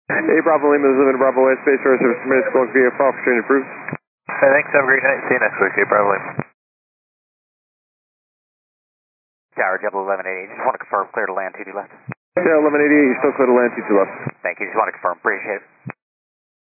Hey, Bravo Lima, this is Limited Bravo West Space Force Service Minutes, Squawk via Fox, train approved. Hey, thanks, have a great night. See you next week. Hey, Bravo Lima. Tower, Double 1188, just want to confirm clear to land 2 left. Yeah, 1188, you're still clear to land 22 left. Thank you, just want to confirm, appreciate it.